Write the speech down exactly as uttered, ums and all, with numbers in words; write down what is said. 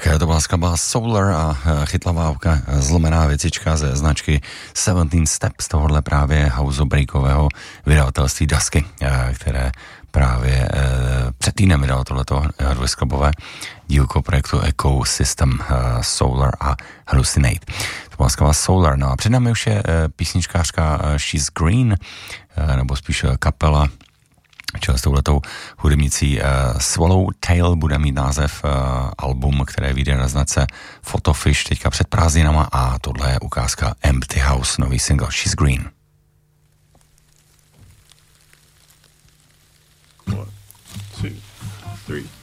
to byla skladba Solar a chytlavá zlomená věcička ze značky sedmnáct Steps, tohohle právě housebreakového vydavatelství Dusky, které právě před týdnem vydalo tohleto dvojskladbové dílko projektu Ecosystem, Solar a Hallucinate. To byla skladba Solar. No a před námi už je písničkářka She's Green, nebo spíš kapela, čili s touhletou hudebnicí uh, Swallowtail bude mít název uh, album, které vyjde na značce Photofish teďka před prázdninama a tohle je ukázka Empty House, nový single She's Green. One, two, three.